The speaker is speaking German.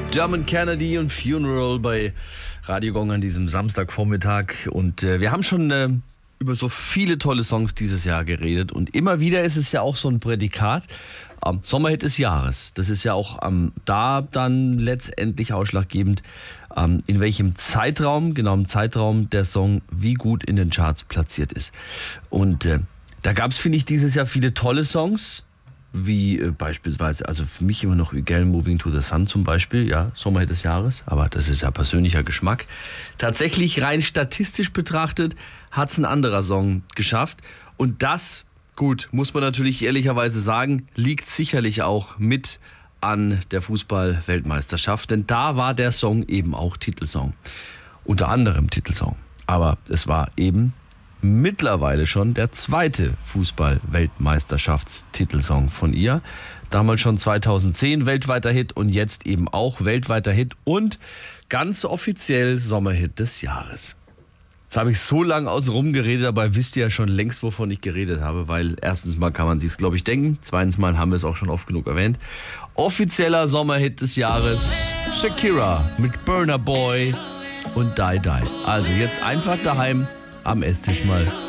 Dermot Kennedy und Funeral bei Radio Gong an diesem Samstagvormittag. Und wir haben schon über so viele tolle Songs dieses Jahr geredet. Und immer wieder ist es ja auch so ein Prädikat. Sommerhit des Jahres. Das ist ja auch da dann letztendlich ausschlaggebend, in welchem Zeitraum, genau im Zeitraum der Song wie gut in den Charts platziert ist. Und da gab es, finde ich, dieses Jahr viele tolle Songs. Wie beispielsweise, also für mich immer noch Again Moving to the Sun zum Beispiel, ja, Sommerhit des Jahres, aber das ist ja persönlicher Geschmack. Tatsächlich rein statistisch betrachtet hat es ein anderer Song geschafft und das, gut, muss man natürlich ehrlicherweise sagen, liegt sicherlich auch mit an der Fußball-Weltmeisterschaft, denn da war der Song eben auch Titelsong, unter anderem Titelsong, aber es war eben mittlerweile schon der zweite Fußball-Weltmeisterschaftstitelsong von ihr. Damals schon 2010 weltweiter Hit und jetzt eben auch weltweiter Hit und ganz offiziell Sommerhit des Jahres. Jetzt habe ich so lange außen rum geredet, dabei wisst ihr ja schon längst, wovon ich geredet habe, weil erstens mal kann man sich's, glaube ich, denken, zweitens mal haben wir es auch schon oft genug erwähnt. Offizieller Sommerhit des Jahres, Shakira mit Burna Boy und Die Die. Also jetzt einfach daheim am Esstisch mal